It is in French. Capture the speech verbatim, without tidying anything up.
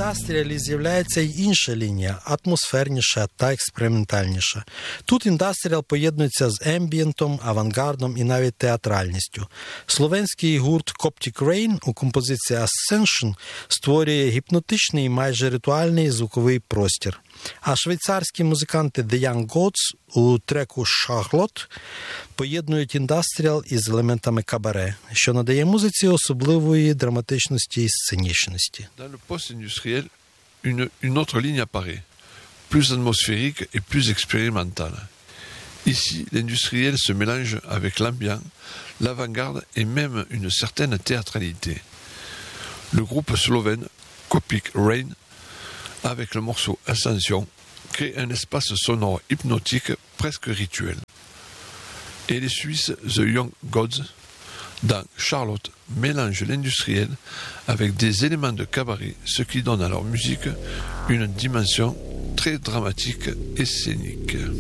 індастріалі з'являється й інша лінія, атмосферніша та експериментальніша. Тут індастріал поєднується з ембієнтом, авангардом і навіть театральністю. Словенський гурт Coptic Rain у композиції Ascension створює гіпнотичний і майже ритуальний звуковий простір. А швейцарські музиканти The Young Gods у треку Charlotte поєднують індастріал із елементами кабаре, що надає музиці особливої драматичності і сценічності. Dans le post-industriel, une, une autre ligne apparaît, plus atmosphérique et plus expérimentale. Ici, l'industriel se mélange avec l'ambiance, l'avant-garde et même une certaine théâtralité. Le groupe slovène Coptic Rain, avec le morceau Ascension, crée un espace sonore hypnotique presque rituel. Et les Suisses The Young Gods, dans Charlotte, mélangent l'industriel avec des éléments de cabaret, ce qui donne à leur musique une dimension très dramatique et scénique.